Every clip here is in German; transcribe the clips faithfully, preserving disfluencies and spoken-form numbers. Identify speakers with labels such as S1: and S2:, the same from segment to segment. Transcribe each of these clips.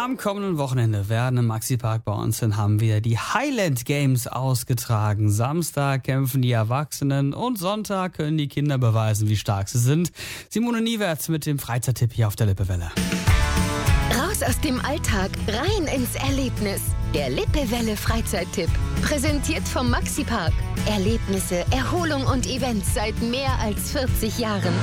S1: Am kommenden Wochenende werden im Maxi-Park bei uns in Hamm wieder die Highland Games ausgetragen. Samstag kämpfen die Erwachsenen und Sonntag können die Kinder beweisen, wie stark sie sind. Simone Niewerth mit dem Freizeittipp hier auf der Lippewelle.
S2: Raus aus dem Alltag, rein ins Erlebnis. Der Lippewelle Freizeittipp. Präsentiert vom Maxi-Park. Erlebnisse, Erholung und Events seit mehr als vierzig Jahren.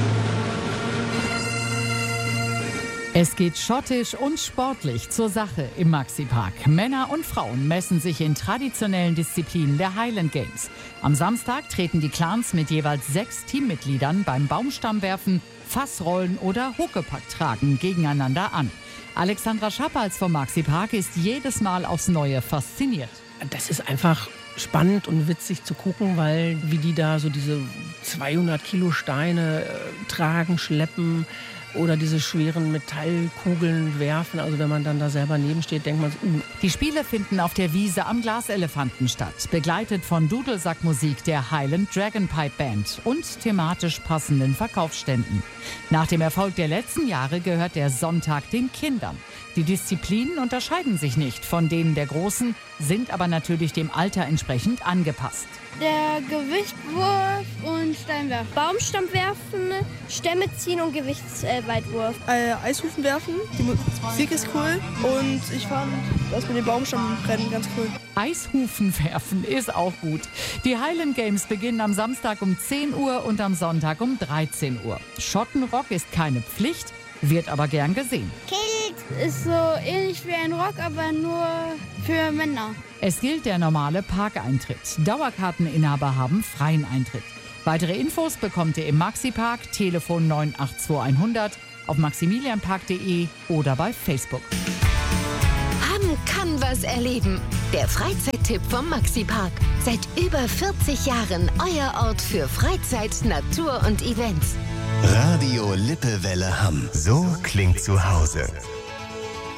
S3: Es geht schottisch und sportlich zur Sache im Maxi-Park. Männer und Frauen messen sich in traditionellen Disziplinen der Highland Games. Am Samstag treten die Clans mit jeweils sechs Teammitgliedern beim Baumstammwerfen, Fassrollen oder Huckepack-Tragen gegeneinander an. Alexandra Schappals vom Maxi-Park ist jedes Mal aufs Neue fasziniert.
S4: Das ist einfach spannend und witzig zu gucken, weil wie die da so diese zweihundert Kilo Steine äh, tragen, schleppen oder diese schweren Metallkugeln werfen. Also wenn man dann da selber neben steht, denkt man so, uh.
S3: Die Spiele finden auf der Wiese am Glaselefanten statt, begleitet von Dudelsackmusik der Highland Dragonpipe Band und thematisch passenden Verkaufsständen. Nach dem Erfolg der letzten Jahre gehört der Sonntag den Kindern. Die Disziplinen unterscheiden sich nicht von denen der Großen, sind aber natürlich dem Alter entsprechend angepasst.
S5: Der Gewichtswurf und Steinwerfen. Baumstamm werfen, Stämme ziehen und Gewichtsweitwurf.
S6: Äh, Eishufen werfen, die Musik ist cool und ich fand das mit dem Baumstammrennen ganz cool.
S3: Eishufen werfen ist auch gut. Die Highland Games beginnen am Samstag um zehn Uhr und am Sonntag um dreizehn Uhr. Schottenrock ist keine Pflicht, wird aber gern gesehen.
S5: Kilt ist so ähnlich wie ein Rock, aber nur für Männer.
S3: Es gilt der normale Parkeintritt. Dauerkarteninhaber haben freien Eintritt. Weitere Infos bekommt ihr im Maxi-Park, Telefon neun acht zwei hundert, auf maximilianpark punkt de oder bei Facebook.
S2: Hamm kann was erleben. Der Freizeittipp vom Maxi-Park. Seit über vierzig Jahren euer Ort für Freizeit, Natur und Events.
S7: Radio Lippewelle Hamm. So klingt zu Hause.